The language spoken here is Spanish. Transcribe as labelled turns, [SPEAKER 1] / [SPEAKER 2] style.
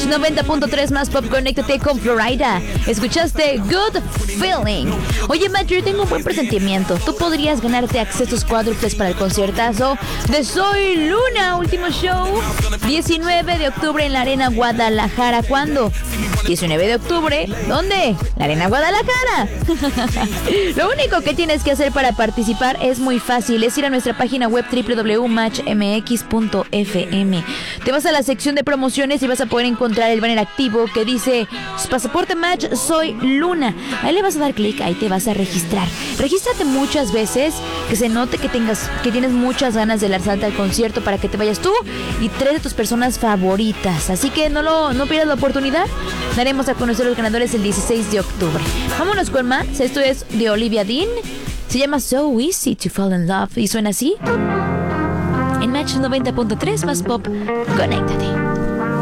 [SPEAKER 1] 90.3 más pop, conéctate con Florida. Escuchaste Good Feeling. Oye, Matt, yo tengo un buen presentimiento. Tú podrías ganarte accesos cuádruples para el conciertazo de Soy Luna, último show, 19 de octubre en la Arena Guadalajara. ¿Cuándo? 19 de octubre. ¿Dónde? La Arena Guadalajara. Lo único que tienes que hacer para participar es muy fácil. Es ir a nuestra página web www.matchmx.fm. Te vas a la sección de promociones y vas a poder encontrar el banner activo que dice Pasaporte Match Soy Luna. Ahí le vas a dar clic, ahí te vas a registrar. Regístrate muchas veces, que se note que tienes muchas ganas de lanzarte al concierto para que te vayas tú y 3 de tus personas favoritas. Así que no pierdas la oportunidad. Daremos a conocer los ganadores el 16 de octubre. Vámonos con más. Esto es de Olivia Dean. Se llama So Easy to Fall in Love y suena así. En Match 90.3 más pop, conéctate.